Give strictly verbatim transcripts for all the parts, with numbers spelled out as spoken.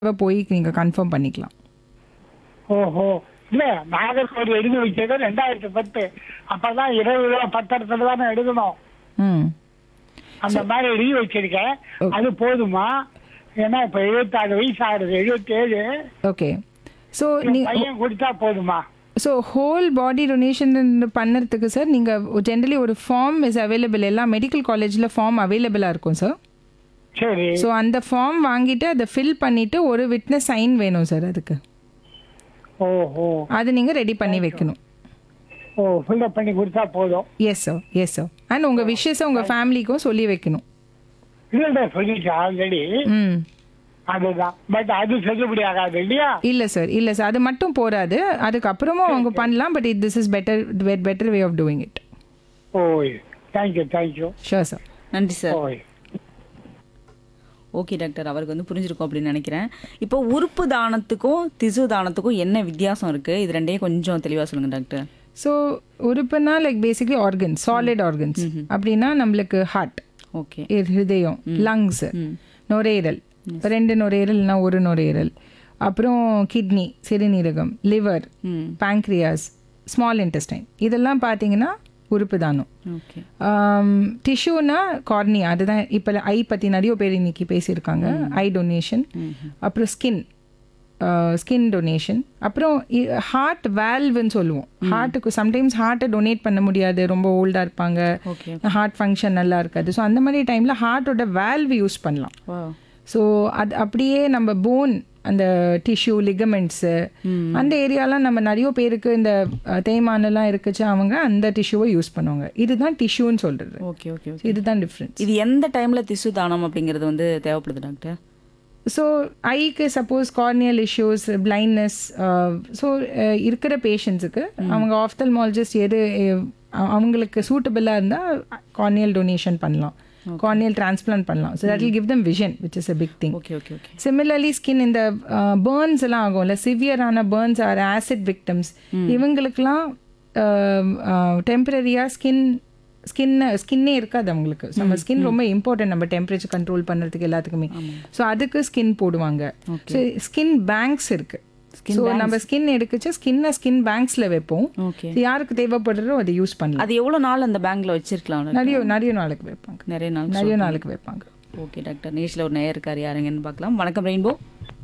போய் நீங்கள் கன்ஃபார்ம் பண்ணிக்கலாம். ஓஹோ இல்ல நாகர்கோவில் எழுதி வச்சது ரெண்டாயிரத்தி பத்து அப்பதான் இருபது ரூபா பத்திரத்துல தானே எடுக்கணும். ம் அந்த மாதிரி எழுதி வச்சிருக்கேன். அது போதுமா? ஏன்னா இப்ப எழுபத்தாறு வயசு ஆகுது, எழுபத்தி ஏழு. ஓகே. ஸோ நீ பையன் கொடுத்தா போதுமா? ஸோ ஹோல் பாடி டொனேஷன் பண்ணுறதுக்கு சார் நீங்கள் ஜென்ரலி ஒரு ஃபார்ம் இஸ் அவைலபிள். எல்லா மெடிக்கல் காலேஜில் ஃபார்ம் அவைலபிளாக இருக்கும் சார். சரி. ஸோ அந்த ஃபார்ம் வாங்கிட்டு அதை ஃபில் பண்ணிவிட்டு ஒரு விட்னஸ் சைன் வேணும் சார். அதுக்கு ஓஹோ அது நீங்கள் ரெடி பண்ணி வைக்கணும். ஓ ஃபில்அப் பண்ணி கொடுத்தா போதும். Yes sir yes sir. And உங்கள் விஷஸை உங்கள் ஃபேமிலிக்கும் சொல்லி வைக்கணும். இல்ல சொல்லிட்டு ஆல்ரெடி. ம் அதுதான். பட் அது செல்லுபடி ஆகாது இல்லையா? இல்லை சார் இல்லை சார், அது மட்டும் போராது. அதுக்கப்புறமும் அவங்க பண்ணலாம். But this is better better way of doing it. ஓய் தேங்க்யூ தேங்க்யூ. Sure sir. நன்றி சார். ஓய் ஓகே டாக்டர், அவருக்கு வந்து புரிஞ்சிருக்கும் அப்படின்னு நினைக்கிறேன். இப்போ உறுப்பு தானத்துக்கும் திசு தானத்துக்கும் என்ன வித்தியாசம் இருக்கு, இது ரெண்டையும் கொஞ்சம் தெளிவாக சொல்லுங்க doctor. So உறுப்புனா like basically organs, solid organs. அப்படின்னா நம்மளுக்கு ஹார்ட், ஓகே, ஹிருதயம், லங்ஸ், நுரையீரல், ரெண்டு நுரையீரல் இல்லைனா ஒரு நுரையீரல், அப்புறம் கிட்னி, சிறுநீரகம், லிவர், பேங்க்ரியாஸ், ஸ்மால் இன்டெஸ்டைன், இதெல்லாம் பார்த்தீங்கன்னா உறுப்பு தானம். ஓகே. டிஷ்யூனா கார்னியா, அதுதான் இப்போ ஐ பற்றி நிறைய பேர் இன்னைக்கு பேசியிருக்காங்க. ஐ டொனேஷன், அப்புறம் ஸ்கின் ஸ்கின் டொனேஷன், அப்புறம் ஹார்ட் வேல்வ்னு சொல்லுவோம். ஹார்ட்டுக்கு சம்டைம்ஸ் ஹார்ட்டை டொனேட் பண்ண முடியாது, ரொம்ப ஓல்டாக இருப்பாங்க, ஹார்ட் ஃபங்க்ஷன் நல்லா இருக்காது. ஸோ அந்த மாதிரி டைமில் ஹார்ட்டோட வேல்வ் யூஸ் பண்ணலாம். ஸோ அது அப்படியே நம்ம போன், அந்த டிஷ்யூ, லிகமெண்ட்ஸு, அந்த ஏரியாலாம் நம்ம நிறைய பேருக்கு இந்த தேய்மானெல்லாம் இருக்குச்சு, அவங்க அந்த டிஷ்யூவை யூஸ் பண்ணுவாங்க. இதுதான் டிஷ்யூன்னு சொல்கிறது. Okay okay. இதுதான் டிஃப்ரென்ஸ். இது எந்த டைமில் திசு தானம் அப்படிங்கிறது வந்து தேவைப்படுது டாக்டர்? ஸோ ஐக்கு suppose corneal issues, blindness, so இருக்கிற பேஷண்ட்ஸுக்கு அவங்க ஆஃப்தல்மாலஜிஸ்ட் எது அவங்களுக்கு சூட்டபிளாக இருந்தால் கார்னியல் டொனேஷன் பண்ணலாம், கார்னியல் டிரான்ஸ்பிளான்ட் பண்ணலாம். So that will give them vision, which is a big thing. Okay okay okay. Similarly skin, இந்த பேர்ன்ஸ் எல்லாம் ஆகும்ல, சிவியரான பேர்ன்ஸ் ஆர் ஆசிட் விக்டம்ஸ், இவங்களுக்கெல்லாம் டெம்பரரியாக ஸ்கின் ஸ்கின்னை ஸ்கின்னே இருக்காது அவங்களுக்கு. நம்ம ஸ்கின் ரொம்ப இம்பார்ட்டன்ட் நம்ம டெம்பரேச்சர் கண்ட்ரோல் பண்ணுறதுக்கு எல்லாத்துக்குமே. ஸோ அதுக்கு ஸ்கின் போடுவாங்க. ஸோ ஸ்கின் பேங்க்ஸ் இருக்கு. ஸோ நம்ம ஸ்கின் எடுக்குச்சு ஸ்கின்னை ஸ்கின் பேங்க்ஸில் வைப்போம். யாருக்கு தேவைப்படுறதோ அதை யூஸ் பண்ணலாம். அது எவ்வளோ நாள் அந்த பேங்க்ல வச்சிருக்கலாம்? நிறைய நிறைய நாளுக்கு வைப்பாங்க. நிறைய நாள் நிறைய நாளுக்கு வைப்பாங்க. ஓகே டாக்டர், நேஷில் ஒரு நேயர் இருக்கார், யாருங்கன்னு பார்க்கலாம். வணக்கம் ரெயின்போ,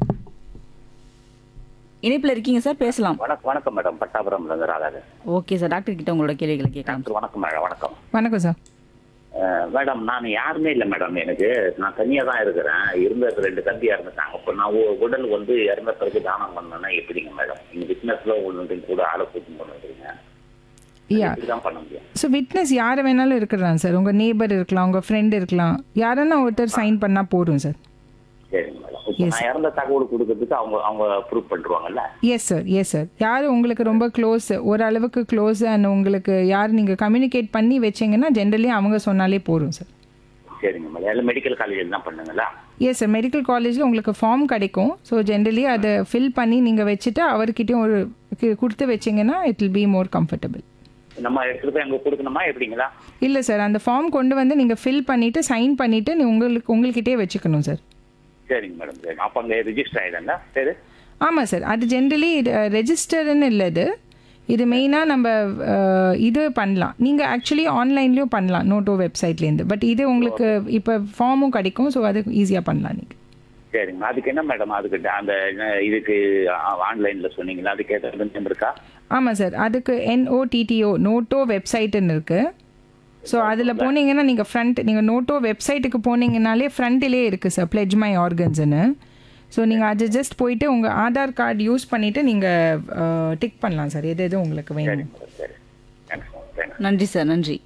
இணைப்பில் இருக்கீங்க சார், பேசலாம். வணக்கம் வணக்கம் மேடம், பட்டாபுரம்ல இருந்து ராதாது. ஓகே சார், டாக்டர் கிட்ட உங்களோட கேள்விகளை கேட்கலாம். வணக்கம் மேடம். வணக்கம் வணக்கம் சார். மேடம், நான் யாருமே இல்லை மேடம், எனக்கு நான் தனியா தான் இருக்கிறேன். இருந்த ரெண்டு தம்பியா இருந்துட்டாங்க. இப்போ நான் உடல் வந்து இறந்த பிறகு தானம் பண்ணேன்னா எப்படிங்க மேடம்? நீங்க பிசினஸ்ல ஒன்று கூட ஆளை கூட்டின்னு பண்ணுறீங்க, தான் பண்ண முடியும். ஸோ விட்னஸ் யாரை வேணாலும் இருக்கிறாங்க சார். உங்கள் நேபர் இருக்கலாம், உங்கள் ஃப்ரெண்ட் இருக்கலாம், யாருன்னா ஒருத்தர் சைன் பண்ணால் போதும் சார். சரிங்க மேடம். நான் இறந்த தகவல் கொடுக்கறதுக்கு அவங்க அவங்க ப்ரூவ் பண்ணுவாங்கல்ல? Yes sir yes sir. யார் உங்களுக்கு ரொம்ப க்ளோஸ், ஓரளவுக்கு க்ளோஸ் அண்ட் உங்களுக்கு யார் நீங்கள் கம்யூனிகேட் பண்ணி வச்சிங்கன்னா ஜென்ரலி அவங்க சொன்னாலே போதும் சார். சரிங்க மேடம். எல்லாம் மெடிக்கல் காலேஜில் தான் பண்ணுங்களா? எஸ் சார், மெடிக்கல் காலேஜில் உங்களுக்கு ஃபார்ம் கிடைக்கும். ஸோ ஜென்ரலி அதை ஃபில் பண்ணி நீங்கள் வச்சுட்டு அவர்கிட்டயும் ஒரு கொடுத்து வச்சிங்கன்னா it will be more comfortable. நம்ம எடுத்துகிட்டு போய் அங்கே கொடுக்கணுமா எப்படிங்களா? இல்லை சார், அந்த ஃபார்ம் கொண்டு வந்து நீங்கள் ஃபில் பண்ணிவிட்டு சைன் பண்ணிவிட்டு நீ உங்களுக்கு உங்கள்கிட்டே வச்சுக்கணும் சார். சரிங்க மேடம். சரி, அப்போ அங்கே ரெஜிஸ்டர் ஆகிடுங்க. சரி. ஆமாம் சார், அது ஜென்ரலி ரெஜிஸ்டர்னு இல்லை. இது இது மெயினாக நம்ம இது பண்ணலாம். நீங்கள் ஆக்சுவலி ஆன்லைன்லேயும் பண்ணலாம் நோட்டோ வெப்சைட்லேருந்து. பட் இது உங்களுக்கு இப்போ ஃபார்மும் கிடைக்கும். ஸோ அது ஈஸியாக பண்ணலாம் நீங்கள். சரிங்க. அதுக்கு என்ன மேடம், அதுக்கு அந்த இதுக்கு ஆன்லைனில் சொன்னீங்களா, அதுக்கு ஏதாவது இருக்கா? ஆமாம் சார், அதுக்கு என்ஓடிடிஓ நோட்டோ வெப்சைட்டுன்னு இருக்குது. ஸோ அதில் போனீங்கன்னா நீங்கள் ஃப்ரண்ட் நீங்கள் நோட்டோ வெப்சைட்டுக்கு போனீங்கன்னாலே ஃப்ரண்ட்டிலே இருக்குது சார் பிளெட்ஜ் மை ஆர்கன்ஸ்னு. ஸோ நீங்கள் அது ஜஸ்ட் போயிட்டு உங்கள் ஆதார் கார்டு யூஸ் பண்ணிவிட்டு நீங்கள் டிக் பண்ணலாம் சார் எது எது உங்களுக்கு வேணும். நன்றி சார், நன்றி.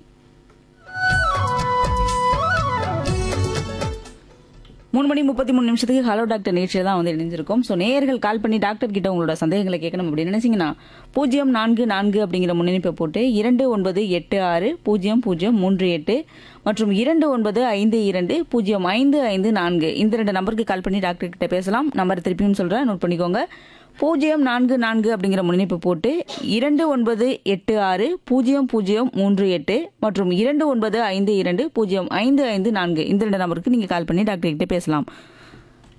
மூணு மணி முப்பத்தி மூணு நிமிஷத்துக்கு ஹலோ டாக்டர் நிகழ்ச்சியில் தான் வந்து இணைஞ்சிருக்கோம். ஸோ நேயர்கள் கால் பண்ணி டாக்டர் கிட்ட உங்களோட சந்தேகங்களை கேட்கணும் அப்படின்னு நினைச்சிங்கன்னா பூஜ்ஜியம் நான்கு நான்கு அப்படிங்கிற முன்னணிப்பை போட்டு இரண்டு ஒன்பது எட்டு ஆறு பூஜ்ஜியம் பூஜ்ஜியம் மூன்று எட்டு மற்றும் இரண்டு ஒன்பது ஐந்து இரண்டு பூஜ்ஜியம் ஐந்து ஐந்து நான்கு இந்த ரெண்டு நம்பருக்கு கால் பண்ணி டாக்டர் கிட்ட பேசலாம். நம்பர் திருப்பியும் சொல்கிறேன், நோட் பண்ணிக்கோங்க. பூஜ்ஜியம் நான்கு நான்கு அப்படிங்கிற முன்னணிப்பு போட்டு இரண்டு ஒன்பது எட்டு ஆறு பூஜ்ஜியம் பூஜ்ஜியம் மூன்று எட்டு மற்றும் இரண்டு ஒன்பது ஐந்து இரண்டு பூஜ்ஜியம் ஐந்து ஐந்து நான்கு இந்த ரெண்டு நம்பருக்கு நீங்கள் கால் பண்ணி டாக்டர் கிட்ட பேசலாம்.